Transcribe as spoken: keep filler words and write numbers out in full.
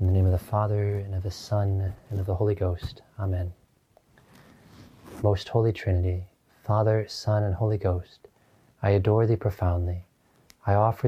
In the name of the Father, and of the Son, and of the Holy Ghost. Amen. Most Holy Trinity, Father, Son, and Holy Ghost, I adore thee profoundly. I offer